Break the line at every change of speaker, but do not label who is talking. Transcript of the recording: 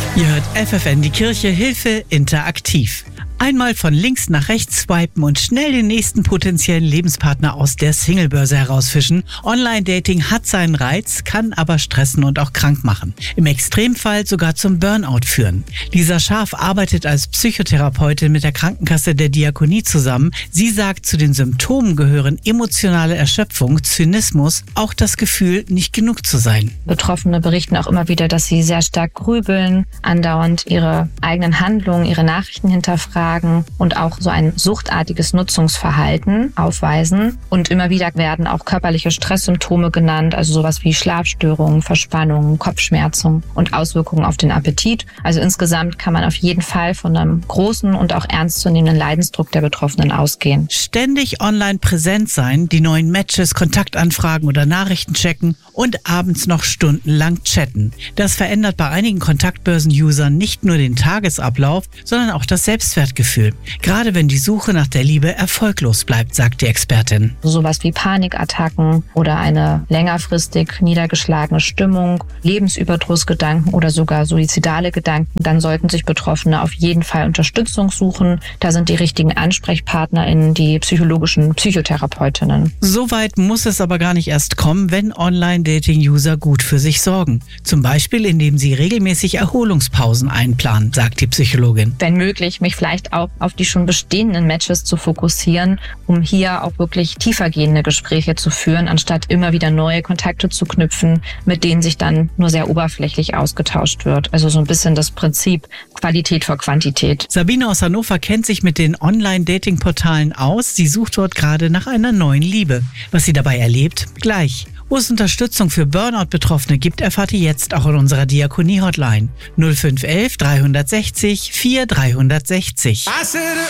Ihr hört FFN, die Kirche, Hilfe interaktiv. Einmal von links nach rechts swipen und schnell den nächsten potenziellen Lebenspartner aus der Singlebörse herausfischen. Online-Dating hat seinen Reiz, kann aber stressen und auch krank machen. Im Extremfall sogar zum Burnout führen. Lisa Scharf arbeitet als Psychotherapeutin mit der Krankenkasse der Diakonie zusammen. Sie sagt, zu den Symptomen gehören emotionale Erschöpfung, Zynismus, auch das Gefühl, nicht genug zu sein.
Betroffene berichten auch immer wieder, dass sie sehr stark grübeln, andauernd ihre eigenen Handlungen, ihre Nachrichten hinterfragen und auch so ein suchtartiges Nutzungsverhalten aufweisen. Und immer wieder werden auch körperliche Stresssymptome genannt, also sowas wie Schlafstörungen, Verspannungen, Kopfschmerzen und Auswirkungen auf den Appetit. Also insgesamt kann man auf jeden Fall von einem großen und auch ernstzunehmenden Leidensdruck der Betroffenen ausgehen.
Ständig online präsent sein, die neuen Matches, Kontaktanfragen oder Nachrichten checken und abends noch stundenlang chatten. Das verändert bei einigen Kontaktbörsen-Usern nicht nur den Tagesablauf, sondern auch das Selbstwertgefühl. Gerade wenn die Suche nach der Liebe erfolglos bleibt, sagt die Expertin.
Sowas wie Panikattacken oder eine längerfristig niedergeschlagene Stimmung, Lebensüberdrussgedanken oder sogar suizidale Gedanken, dann sollten sich Betroffene auf jeden Fall Unterstützung suchen. Da sind die richtigen AnsprechpartnerInnen die psychologischen Psychotherapeutinnen.
Soweit muss es aber gar nicht erst kommen, wenn Online-Dating-User gut für sich sorgen. Zum Beispiel, indem sie regelmäßig Erholungspausen einplanen, sagt die Psychologin.
Wenn möglich, mich vielleicht auch auf die schon bestehenden Matches zu fokussieren, um hier auch wirklich tiefergehende Gespräche zu führen, anstatt immer wieder neue Kontakte zu knüpfen, mit denen sich dann nur sehr oberflächlich ausgetauscht wird. Also so ein bisschen das Prinzip Qualität vor Quantität.
Sabine aus Hannover kennt sich mit den Online-Dating-Portalen aus. Sie sucht dort gerade nach einer neuen Liebe. Was sie dabei erlebt, gleich. Wo es Unterstützung für Burnout-Betroffene gibt, erfahrt ihr jetzt auch in unserer Diakonie-Hotline 0511 360 4360.